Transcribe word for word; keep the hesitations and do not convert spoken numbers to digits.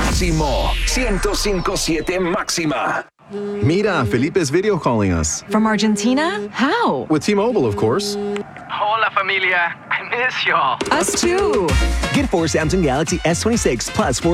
máximo ciento cinco punto siete máxima. Mira, Felipe's video calling us. From Argentina? How? With T-Mobile, of course. Hola, familia. I miss y'all. Us too. Get four Samsung Galaxy S twenty-six plus four